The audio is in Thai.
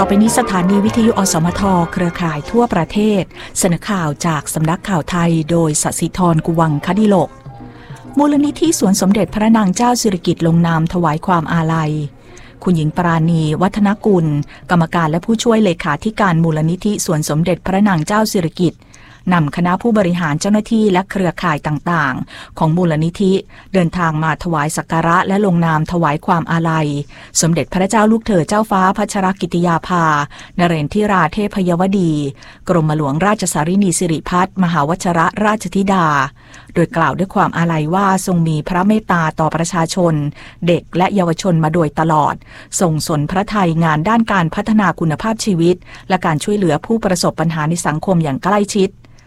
ไปนี้สถานีวิทยุอสมทเครือข่ายทั่วประเทศเสนอข่าวจากสำนักข่าวไทยโดยศศิธรกุวังคดิโลกมูลนิธิสวนสมเด็จพระนางเจ้าสิริกิติ์ลงนามถวายความอาลัยคุณหญิงปราณีวัฒนกุลกรรมการและผู้ช่วยเลขาธิการมูลนิธิสวนสมเด็จพระนางเจ้าสิริกิติ์นำคณะผู้บริหารเจ้าหน้าที่และเครือข่ายต่างๆของมูลนิธิเดินทางมาถวายสักการะและลงนามถวายความอาลัยสมเด็จพระเจ้าลูกเธอเจ้าฟ้าพัชรกิติยาภานเรนทิราเทพยวดีกรมหลวงราชสารินีสิริพัฒน์มหาวชรราชธิดาโดยกล่าวด้วยความอาลัยว่าทรงมีพระเมตตาต่อประชาชนเด็กและเยาวชนมาโดยตลอดทรงสนพระทัยงานด้านการพัฒนาคุณภาพชีวิตและการช่วยเหลือผู้ประสบปัญหาในสังคมอย่างใกล้ชิด